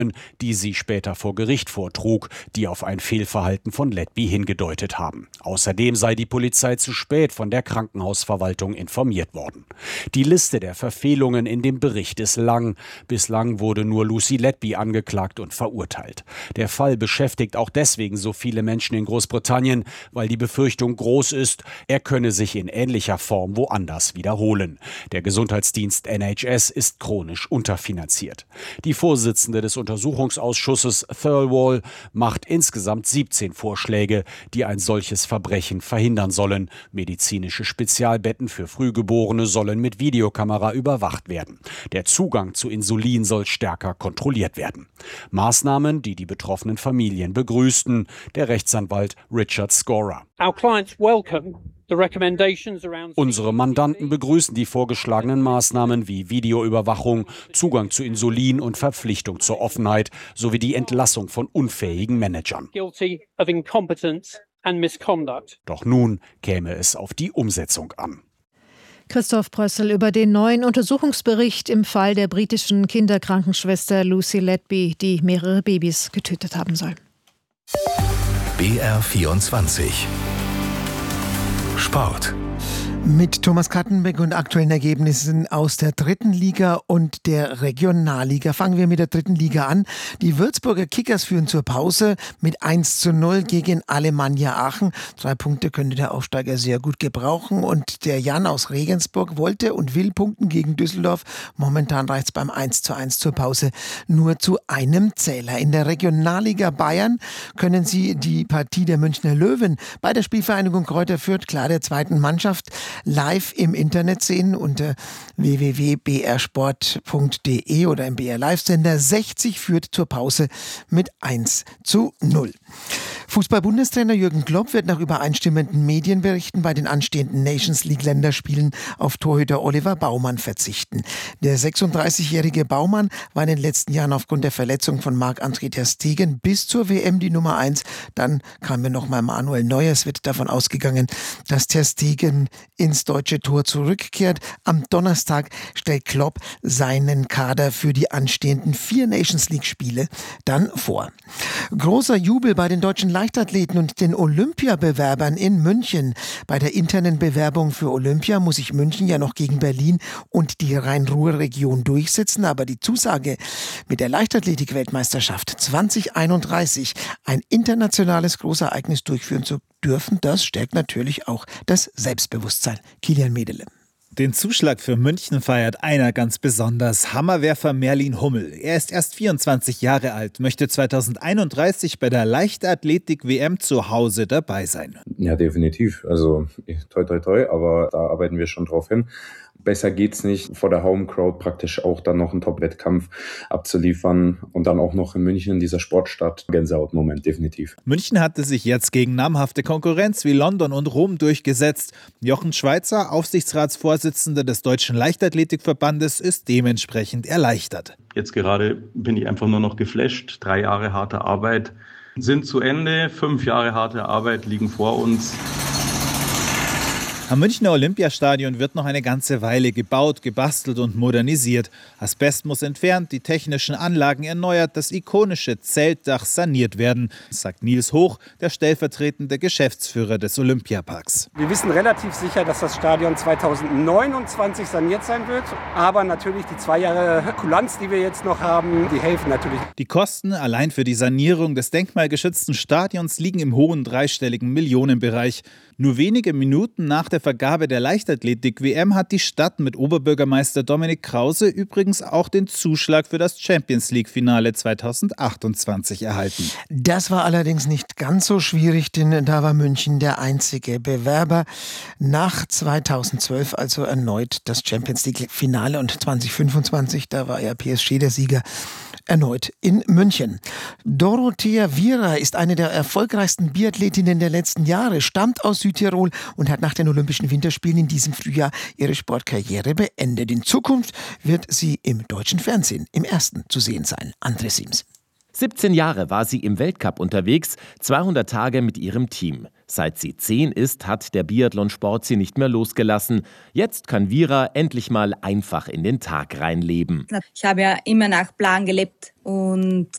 die sie später vor Gericht vortrug, die auf ein Fehlverhalten von Letby hingedeutet haben. Außerdem sei die Polizei zu spät von der Krankenhausverwaltung informiert worden. Die Liste der Verfehlungen in dem Bericht ist lang. Bislang wurde nur Lucy Letby angeklagt und verurteilt. Der Fall beschäftigt auch deswegen so viele Menschen in Großbritannien, weil die Befürchtung groß ist, er könne sich in ähnlicher Form woanders wiederholen. Der Gesundheitsdienst NHS ist chronisch unterfinanziert. Die Vorsitzende des Untersuchungsausschusses Thirlwall macht insgesamt 17 Vorschläge, die ein solches Verbrechen verhindern sollen. Medizinische Spezialbetten für Frühgeborene sollen mit Videokamera überwacht werden. Der Zugang zu Insulin soll stärker kontrolliert werden. Maßnahmen, die die betroffenen Familien begrüßten. Der Rechtsanwalt Richard Scorer. Unsere Mandanten begrüßen die vorgeschlagenen Maßnahmen wie Videoüberwachung, Zugang zu Insulin und Verpflichtung zur Offenheit sowie die Entlassung von unfähigen Managern. Doch nun käme es auf die Umsetzung an. Christoph Prössel über den neuen Untersuchungsbericht im Fall der britischen Kinderkrankenschwester Lucy Letby, die mehrere Babys getötet haben soll. BR24 Sport. Mit Thomas Kattenbeck und aktuellen Ergebnissen aus der 3. Liga und der Regionalliga. Fangen wir mit der 3. Liga an. Die Würzburger Kickers führen zur Pause mit 1:0 gegen Alemannia Aachen. 3 Punkte könnte der Aufsteiger sehr gut gebrauchen. Und der Jan aus Regensburg wollte und will punkten gegen Düsseldorf. Momentan reicht es beim 1:1 zur Pause nur zu einem Zähler. In der Regionalliga Bayern können Sie die Partie der Münchner Löwen bei der Spielvereinigung Kräuter Fürth, klar der zweiten Mannschaft, live im Internet sehen unter www.brsport.de oder im BR Live-Sender. 60 führt zur Pause mit 1:0. Fußball-Bundestrainer Jürgen Klopp wird nach übereinstimmenden Medienberichten bei den anstehenden Nations-League-Länderspielen auf Torhüter Oliver Baumann verzichten. Der 36-jährige Baumann war in den letzten Jahren aufgrund der Verletzung von Marc-André ter Stegen bis zur WM die Nummer 1. Dann kam mir nochmal Manuel Neuer. Es wird davon ausgegangen, dass ter Stegen ins deutsche Tor zurückkehrt. Am Donnerstag stellt Klopp seinen Kader für die anstehenden 4 Nations-League-Spiele dann vor. Großer Jubel bei den deutschen Leichtathleten und den Olympiabewerbern in München. Bei der internen Bewerbung für Olympia muss sich München ja noch gegen Berlin und die Rhein-Ruhr-Region durchsetzen. Aber die Zusage, mit der Leichtathletik-Weltmeisterschaft 2031 ein internationales Großereignis durchführen zu dürfen, das stärkt natürlich auch das Selbstbewusstsein. Kilian Medele. Den Zuschlag für München feiert einer ganz besonders, Hammerwerfer Merlin Hummel. Er ist erst 24 Jahre alt, möchte 2031 bei der Leichtathletik-WM zu Hause dabei sein. Ja, definitiv. Also toi toi toi, aber da arbeiten wir schon drauf hin. Besser geht's nicht, vor der Home-Crowd praktisch auch dann noch einen Top-Wettkampf abzuliefern und dann auch noch in München, dieser Sportstadt. Gänsehaut-Moment, definitiv. München hatte sich jetzt gegen namhafte Konkurrenz wie London und Rom durchgesetzt. Jochen Schweizer, Aufsichtsratsvorsitzender des Deutschen Leichtathletikverbandes, ist dementsprechend erleichtert. Jetzt gerade bin ich einfach nur noch geflasht. 3 Jahre harte Arbeit sind zu Ende, 5 Jahre harte Arbeit liegen vor uns. Am Münchner Olympiastadion wird noch eine ganze Weile gebaut, gebastelt und modernisiert. Asbest muss entfernt, die technischen Anlagen erneuert, das ikonische Zeltdach saniert werden, sagt Nils Hoch, der stellvertretende Geschäftsführer des Olympiaparks. Wir wissen relativ sicher, dass das Stadion 2029 saniert sein wird. Aber natürlich die 2 Jahre Kulanz, die wir jetzt noch haben, die helfen natürlich. Die Kosten allein für die Sanierung des denkmalgeschützten Stadions liegen im hohen dreistelligen Millionenbereich. Nur wenige Minuten nach der Vergabe der Leichtathletik-WM hat die Stadt mit Oberbürgermeister Dominik Krause übrigens auch den Zuschlag für das Champions-League-Finale 2028 erhalten. Das war allerdings nicht ganz so schwierig, denn da war München der einzige Bewerber. Nach 2012 also erneut das Champions-League-Finale und 2025, da war ja PSG der Sieger, erneut in München. Dorothea Viera ist eine der erfolgreichsten Biathletinnen der letzten Jahre, stammt aus Südtirol und hat nach den Olympischen Winterspielen in diesem Frühjahr ihre Sportkarriere beendet. In Zukunft wird sie im deutschen Fernsehen im Ersten zu sehen sein. André Siems. 17 Jahre war sie im Weltcup unterwegs, 200 Tage mit ihrem Team. Seit sie 10 ist, hat der Biathlonsport sie nicht mehr losgelassen. Jetzt kann Viera endlich mal einfach in den Tag reinleben. Ich habe ja immer nach Plan gelebt und